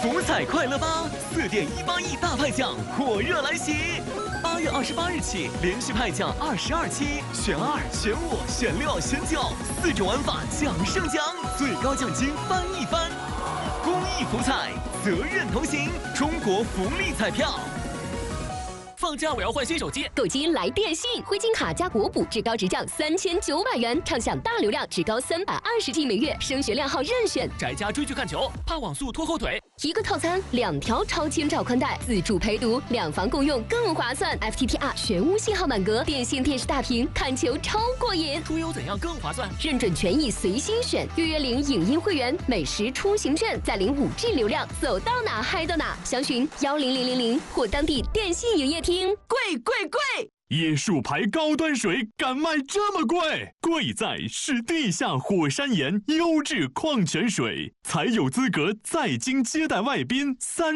福彩快乐吧，4.18亿大派奖火热来袭！8月28日起，连续派奖22期，选2、选5、选6、选9，4种玩法奖胜奖，最高奖金翻一番。公益福彩，责任同行，中国福利彩票。 放假我要换新手机， 购机来电信，灰金卡加国补至高直降3900元，畅享大流量至高320G 每月，升学亮号任选。 宅家追剧看球，怕网速拖后腿。 一个套餐2条超千兆宽带，自助陪读，2房共用更划算。FTTR 全屋信号满格，电信电视大屏，看球超过瘾。 出游怎样更划算？ 认准权益随心选，月领影音会员，美食出行券，再领5G 流量，走到哪嗨到哪。详询10000或当地电信营业厅。贵贵贵！ 椰树牌高端水敢卖这么贵？贵在是地下火山岩优质矿泉水，才有资格在京接待外宾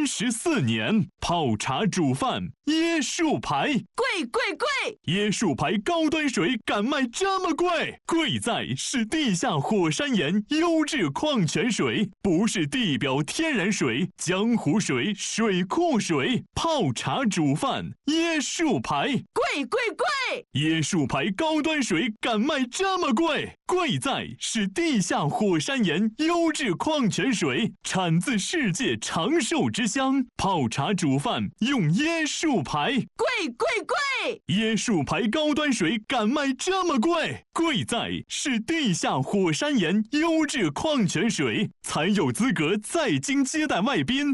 34年。泡茶煮饭，椰树牌， 贵贵贵！ 椰树牌高端水敢卖这么贵？贵在是地下火山岩优质矿泉水，不是地表天然水、江湖水、水库水。泡茶煮饭，椰树牌， 贵贵贵！ 椰树牌高端水敢卖这么贵？贵在是地下火山岩优质矿泉水，产自世界长寿之乡。泡茶煮饭用椰树牌， 贵贵贵！ 椰树牌高端水敢卖这么贵？贵在是地下火山岩优质矿泉水，才有资格在京接待外宾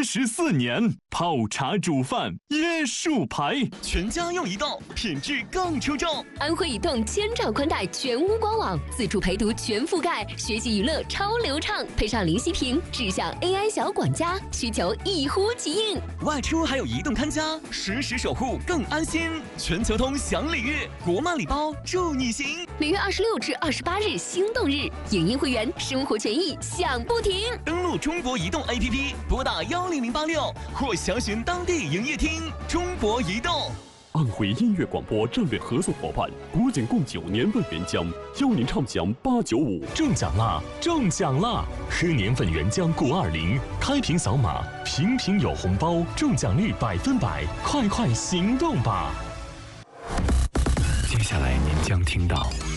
34年。泡茶煮饭，椰树牌， 全家用移动，品质更出众。 安徽移动千兆宽带全屋官网，自助陪读全覆盖，学习娱乐超流畅，配上零息屏，智享 AI 小管家，需求一呼即应。 外出还有移动看家，实时守护更安心。全球通享礼遇，国漫礼包助你行。 每月26至28日心动日，影音会员生活权益享不停。 登录中国移动 APP， 拨打10086或详询当地营业厅。中国移动。 安徽音乐广播战略合作伙伴国景贡酒年份原浆，邀您畅享895。 中奖啦！中奖啦！喝年份原浆920，开瓶扫码，瓶瓶有红包，中奖率100%，快快行动吧！ 接下来您将听到